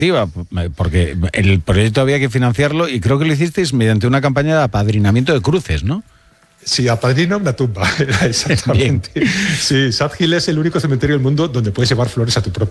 porque el proyecto había que financiarlo y creo que lo hicisteis mediante una campaña de apadrinamiento de cruces, ¿no? Sí, apadrina una tumba, exactamente. Sí, Sad Hill es el único cementerio del mundo donde puedes llevar flores a tu propio